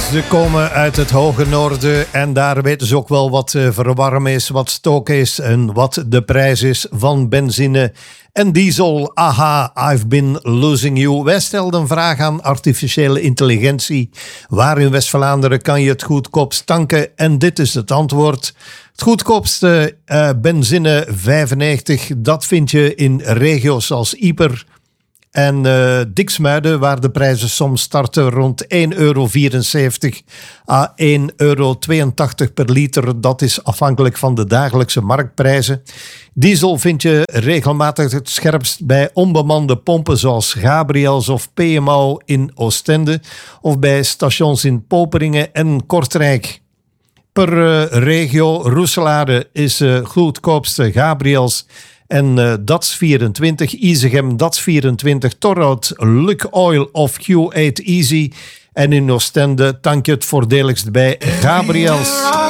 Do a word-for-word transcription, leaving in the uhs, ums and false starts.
Ze komen uit het hoge noorden en daar weten ze ook wel wat verwarmen is, wat stoken is en wat de prijs is van benzine en diesel. Aha, I've been losing you. Wij stelden een vraag aan artificiële intelligentie. Waar in West-Vlaanderen kan je het goedkoopst tanken? En dit is het antwoord. Het goedkoopste uh, benzine vijfennegentig, dat vind je in regio's als Ieper en uh, Diksmuiden, waar de prijzen soms starten rond één euro vierenzeventig à één euro tweeëntachtig per liter. Dat is afhankelijk van de dagelijkse marktprijzen. Diesel vind je regelmatig het scherpst bij onbemande pompen zoals Gabriels of P M O in Oostende of bij stations in Poperingen en Kortrijk. Per uh, regio Roeselare is uh, goedkoopste Gabriels en uh, D A T S vierentwintig, Isegem D A T S vierentwintig, Torhout, Luc Oil of Q acht Easy. En in Oostende tank je het voordeligst bij Gabriels.